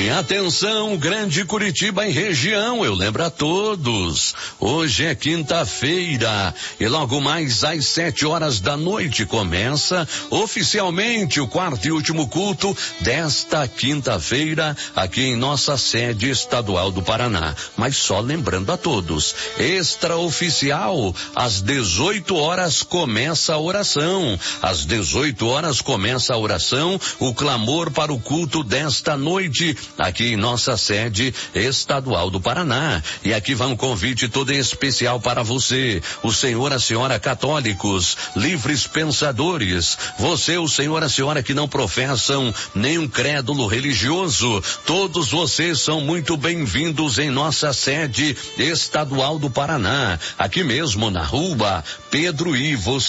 E atenção, Grande Curitiba e região, eu lembro a todos, hoje é quinta-feira e logo mais às 7 horas da noite começa oficialmente o quarto e último culto desta quinta-feira aqui em nossa sede estadual do Paraná. Mas só lembrando a todos, extraoficial, às 18 horas começa a oração, às 18 horas começa a oração, o clamor para o culto desta noite aqui em nossa sede estadual do Paraná. E aqui vai um convite todo em especial para você, o senhor, a senhora católicos, livres pensadores, você, o senhor, a senhora que não professam nenhum crédulo religioso, todos vocês são muito bem-vindos em nossa sede estadual do Paraná, aqui mesmo na rua Pedro Ivo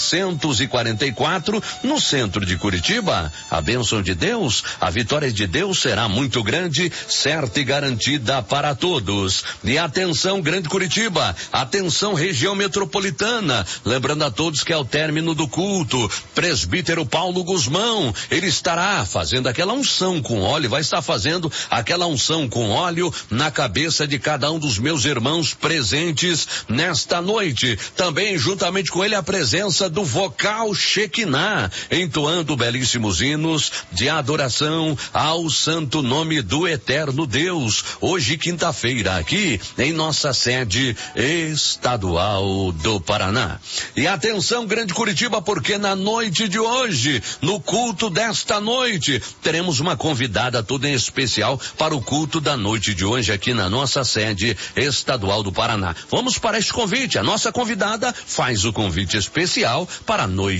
744, no centro de Curitiba. A bênção de Deus, a vitória de Deus será muito grande, certa e garantida para todos. E atenção, Grande Curitiba, atenção, região metropolitana, lembrando a todos que ao término do culto, presbítero Paulo Guzmão, ele estará fazendo aquela unção com óleo, vai estar fazendo aquela unção com óleo na cabeça de cada um dos meus irmãos presentes nesta noite. Também juntamente com ele a presença do vocal Shekinah, entoando belíssimos hinos de adoração ao santo nome do eterno Deus, hoje quinta-feira aqui em nossa sede estadual do Paraná. E atenção, Grande Curitiba, porque na noite de hoje, no culto desta noite, teremos uma convidada toda em especial para o culto da noite de hoje aqui na nossa sede estadual do Paraná. Vamos para este convite, a nossa convidada faz o convite especial para a noite